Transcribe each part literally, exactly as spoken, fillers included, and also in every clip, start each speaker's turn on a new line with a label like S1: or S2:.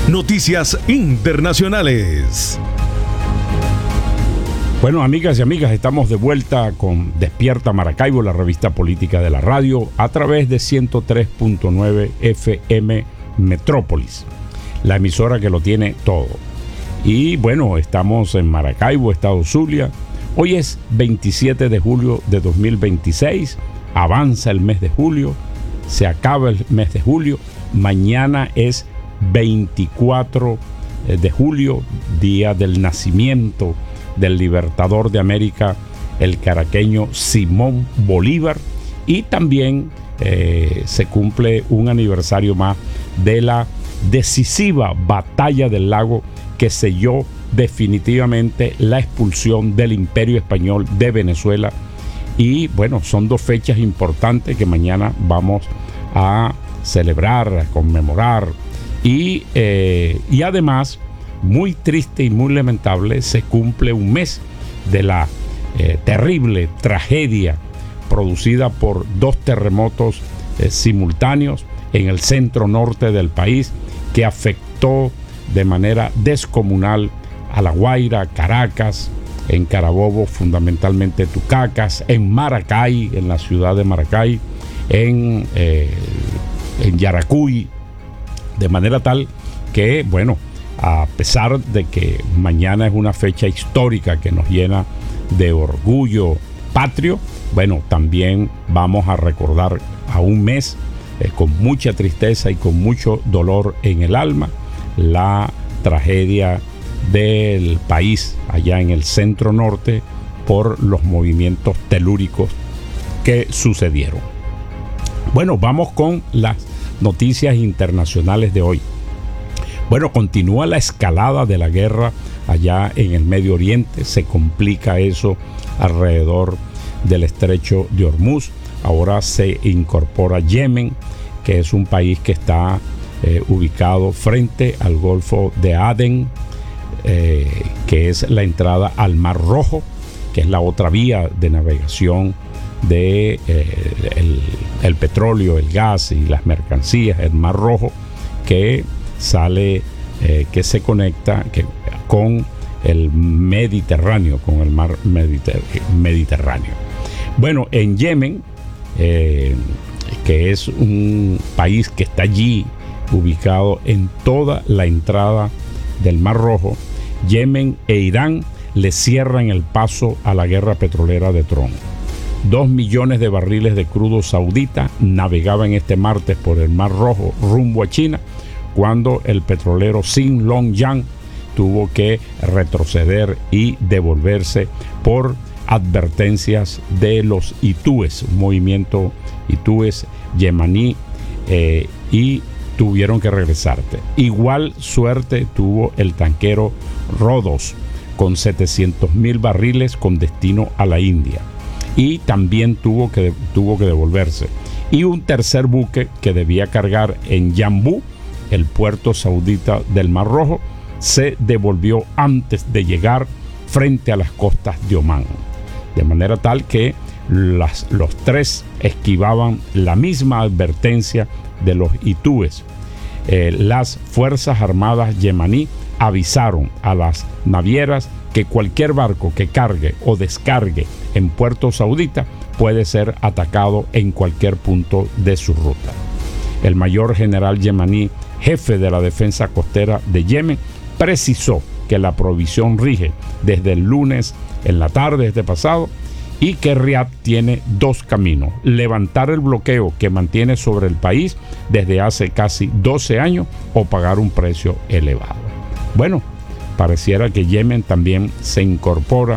S1: Noticias Internacionales.
S2: Bueno, amigas y amigas, estamos de vuelta con Despierta Maracaibo, la revista política de la radio, a través de ciento tres punto nueve F M Metrópolis, la emisora que lo tiene todo. Y bueno, estamos en Maracaibo, estado Zulia. Hoy es veintisiete de julio de dos mil veintiséis, avanza el mes de julio, se acaba el mes de julio, mañana es veinticuatro de julio, día del nacimiento del libertador de América, el caraqueño Simón Bolívar, y también eh, se cumple un aniversario más de la decisiva batalla del Lago que selló definitivamente la expulsión del Imperio Español de Venezuela. Y bueno, son dos fechas importantes que mañana vamos a celebrar, a conmemorar. Y, eh, y además, muy triste y muy lamentable, se cumple un mes de la eh, terrible tragedia producida por dos terremotos eh, simultáneos en el centro norte del país, que afectó de manera descomunal a La Guaira, Caracas, en Carabobo fundamentalmente Tucacas, en Maracay, en la ciudad de Maracay, en, eh, en Yaracuy, de manera tal que, bueno, a pesar de que mañana es una fecha histórica que nos llena de orgullo patrio, bueno, también vamos a recordar a un mes eh, con mucha tristeza y con mucho dolor en el alma la tragedia del país allá en el centro norte por los movimientos telúricos que sucedieron. Bueno, vamos con las noticias internacionales de hoy. Bueno, continúa la escalada de la guerra allá en el Medio Oriente, se complica eso alrededor del estrecho de Hormuz. Ahora se incorpora Yemen, que es un país que está eh, ubicado frente al Golfo de Adén, eh, que es la entrada al Mar Rojo, que es la otra vía de navegación de eh, el, el petróleo, el gas y las mercancías, el Mar Rojo, que sale, eh, que se conecta que, con el Mediterráneo, con el mar Mediter- Mediterráneo. Bueno, en Yemen, eh, que es un país que está allí ubicado en toda la entrada del Mar Rojo, Yemen e Irán le cierran el paso a la guerra petrolera de Trump. Dos millones de barriles de crudo saudita navegaban este martes por el Mar Rojo rumbo a China, cuando el petrolero Sin Long Yang tuvo que retroceder y devolverse por advertencias de los Hutúes, movimiento Hutúes yemaní, eh, y tuvieron que regresarte. Igual suerte tuvo el tanquero Rodos, con setecientos mil barriles con destino a la India, y también tuvo que, tuvo que devolverse. Y un tercer buque que debía cargar en Yambú, el puerto saudita del Mar Rojo, se devolvió antes de llegar frente a las costas de Omán. De manera tal que las, los tres esquivaban la misma advertencia de los Hutúes. Eh, las Fuerzas Armadas yemaní avisaron a las navieras que cualquier barco que cargue o descargue en puerto saudita puede ser atacado en cualquier punto de su ruta. El mayor general yemaní, jefe de la defensa costera de Yemen, precisó que la provisión rige desde el lunes en la tarde este pasado y que Riad tiene dos caminos: levantar el bloqueo que mantiene sobre el país desde hace casi doce años o pagar un precio elevado. Bueno, pareciera que Yemen también se incorpora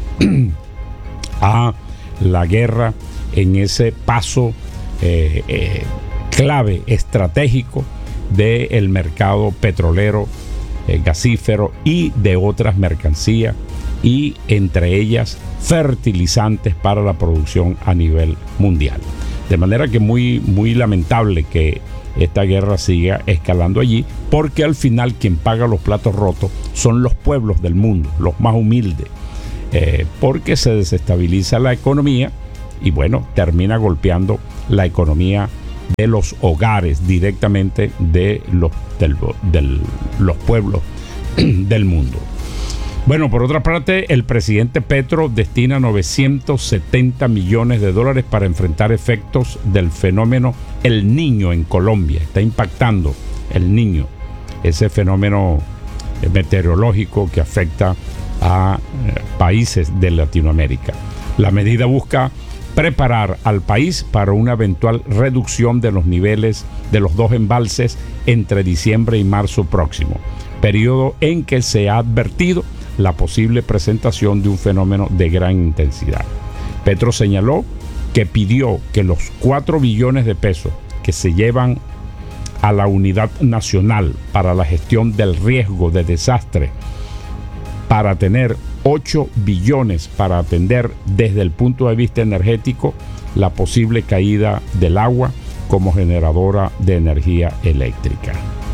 S2: a la guerra en ese paso eh, eh, clave, estratégico del mercado petrolero, eh, gasífero y de otras mercancías, y entre ellas fertilizantes para la producción a nivel mundial. De manera que muy, muy lamentable que esta guerra siga escalando allí, porque al final quien paga los platos rotos son los pueblos del mundo, los más humildes, eh, porque se desestabiliza la economía y bueno, termina golpeando la economía de los hogares, directamente de los, del, del, los pueblos del mundo. Bueno, por otra parte, el presidente Petro destina novecientos setenta millones de dólares para enfrentar efectos del fenómeno El Niño en Colombia. Está impactando El Niño, ese fenómeno meteorológico que afecta a eh, países de Latinoamérica. La medida busca preparar al país para una eventual reducción de los niveles de los dos embalses entre diciembre y marzo próximo, periodo en que se ha advertido la posible presentación de un fenómeno de gran intensidad. Petro señaló que pidió que los cuatro billones de pesos que se llevan a la Unidad Nacional para la Gestión del Riesgo de Desastre, para tener ocho billones para atender desde el punto de vista energético la posible caída del agua como generadora de energía eléctrica.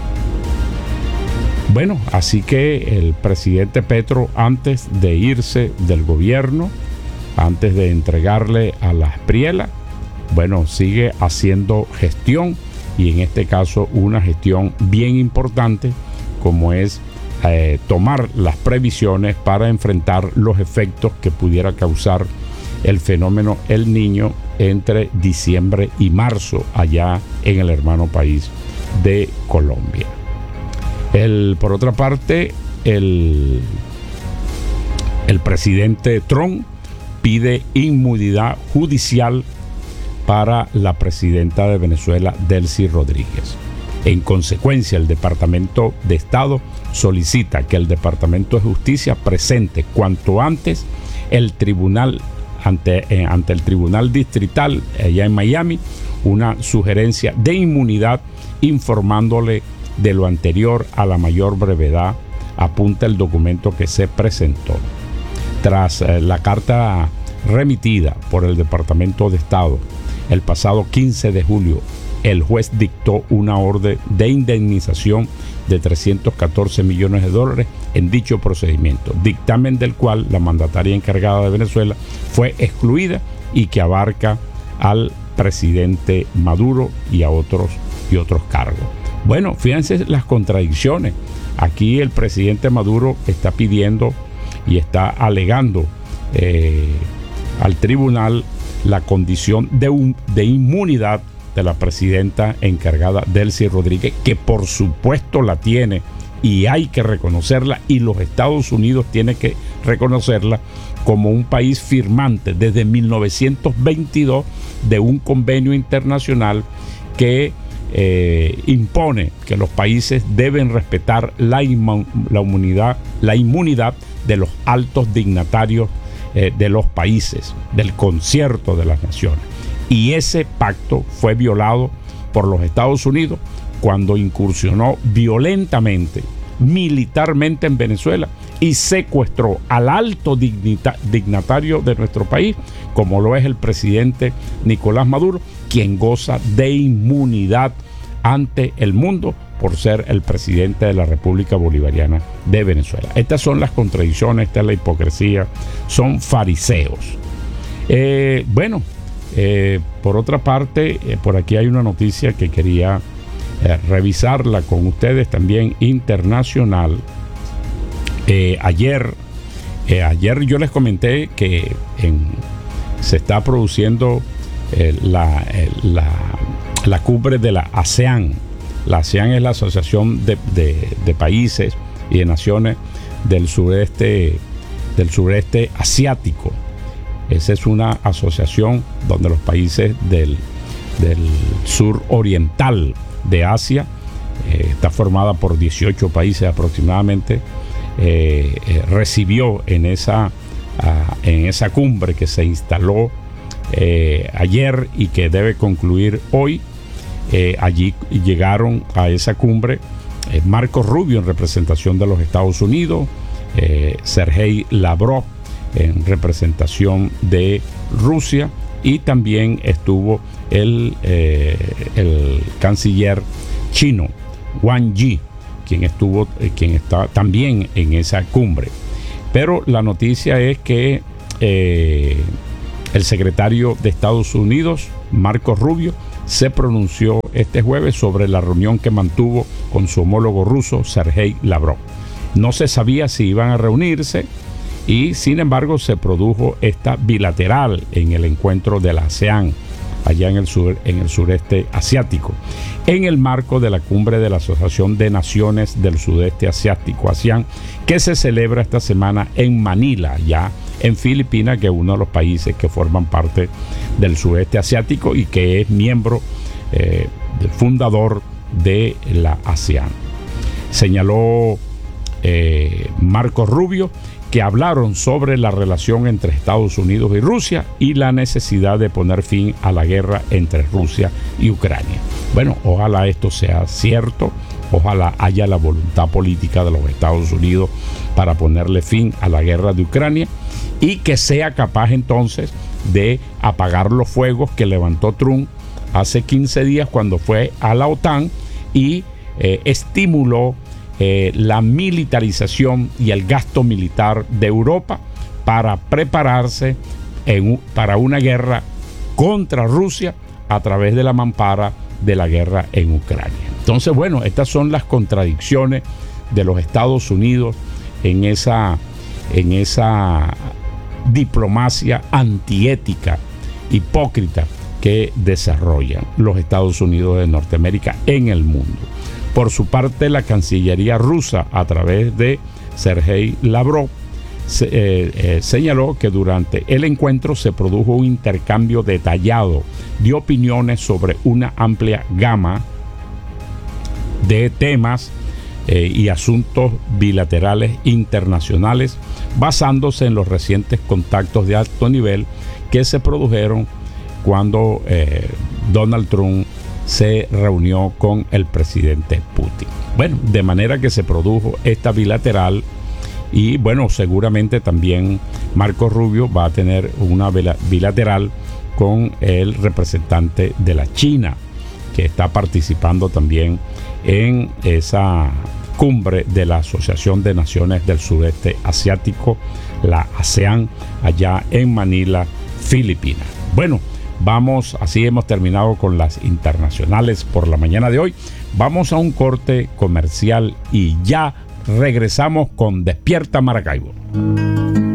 S2: Bueno, así que el presidente Petro, antes de irse del gobierno, antes de entregarle a la Espriella, bueno, sigue haciendo gestión, y en este caso una gestión bien importante, como es eh, tomar las previsiones para enfrentar los efectos que pudiera causar el fenómeno El Niño entre diciembre y marzo allá en el hermano país de Colombia. El, por otra parte, el, el presidente Trump pide inmunidad judicial para la presidenta de Venezuela, Delcy Rodríguez. En consecuencia, el Departamento de Estado solicita que el Departamento de Justicia presente cuanto antes el tribunal ante, eh, ante el Tribunal Distrital allá en Miami una sugerencia de inmunidad, informándole de lo anterior a la mayor brevedad, apunta el documento que se presentó. Tras eh, la carta remitida por el Departamento de Estado el pasado quince de julio, el juez dictó una orden de indemnización de trescientos catorce millones de dólares en dicho procedimiento, dictamen del cual la mandataria encargada de Venezuela fue excluida y que abarca al presidente Maduro y a otros y otros cargos. Bueno, fíjense las contradicciones. Aquí el presidente Maduro está pidiendo y está alegando eh, al tribunal la condición de, un, de inmunidad de la presidenta encargada Delcy Rodríguez, que por supuesto la tiene y hay que reconocerla, y los Estados Unidos tienen que reconocerla como un país firmante desde mil novecientos veintidós de un convenio internacional que eh, impone que los países deben respetar la, inmun, la, inmunidad, la inmunidad de los altos dignatarios eh, de los países, del concierto de las naciones. Y ese pacto fue violado por los Estados Unidos cuando incursionó violentamente, militarmente en Venezuela y secuestró al alto dignita, dignatario de nuestro país, como lo es el presidente Nicolás Maduro, quien goza de inmunidad ante el mundo por ser el presidente de la República Bolivariana de Venezuela. Estas son las contradicciones, esta es la hipocresía, son fariseos. Eh, bueno, eh, por otra parte, eh, por aquí hay una noticia que quería eh, revisarla con ustedes, también internacional. Eh, ayer, eh, ayer yo les comenté que en, se está produciendo eh, la, eh, la, la cumbre de la ASEAN. La ASEAN es la Asociación de, de, de Países y de Naciones del sureste, del sureste asiático. Esa es una asociación donde los países del, del sur oriental de Asia, eh, está formada por dieciocho países aproximadamente, eh, eh, recibió en esa, uh, en esa cumbre que se instaló eh, ayer y que debe concluir hoy. Eh, allí llegaron a esa cumbre eh, Marco Rubio en representación de los Estados Unidos, eh, Sergei Lavrov en representación de Rusia, y también estuvo el, eh, el canciller chino Wang Yi, quien estuvo, eh, quien está también en esa cumbre. Pero la noticia es que eh, el secretario de Estados Unidos, Marco Rubio, se pronunció este jueves sobre la reunión que mantuvo con su homólogo ruso, Sergei Lavrov. No se sabía si iban a reunirse y, sin embargo, se produjo esta bilateral en el encuentro de la ASEAN, allá en el, sur, en el sureste asiático, en el marco de la cumbre de la Asociación de Naciones del Sudeste Asiático, ASEAN, que se celebra esta semana en Manila, ya en Filipinas, que es uno de los países que forman parte del sudeste asiático y que es miembro eh, fundador de la ASEAN. Señaló eh, Marco Rubio que hablaron sobre la relación entre Estados Unidos y Rusia y la necesidad de poner fin a la guerra entre Rusia y Ucrania. Bueno, ojalá esto sea cierto, ojalá haya la voluntad política de los Estados Unidos para ponerle fin a la guerra de Ucrania y que sea capaz entonces de apagar los fuegos que levantó Trump hace quince días cuando fue a la OTAN y eh, estimuló Eh, la militarización y el gasto militar de Europa para prepararse en, para una guerra contra Rusia a través de la mampara de la guerra en Ucrania. Entonces, bueno, estas son las contradicciones de los Estados Unidos en esa, en esa diplomacia antiética, hipócrita que desarrollan los Estados Unidos de Norteamérica en el mundo. Por su parte, la Cancillería rusa, a través de Sergei Lavrov, se, eh, eh, señaló que durante el encuentro se produjo un intercambio detallado de opiniones sobre una amplia gama de temas eh, y asuntos bilaterales internacionales, basándose en los recientes contactos de alto nivel que se produjeron cuando eh, Donald Trump se reunió con el presidente Putin. Bueno, de manera que se produjo esta bilateral y bueno, seguramente también Marco Rubio va a tener una bilateral con el representante de la China, que está participando también en esa cumbre de la Asociación de Naciones del Sudeste Asiático, la ASEAN, allá en Manila, Filipinas. Bueno, vamos, así hemos terminado con las internacionales por la mañana de hoy. Vamos a un corte comercial y ya regresamos con Despierta Maracaibo.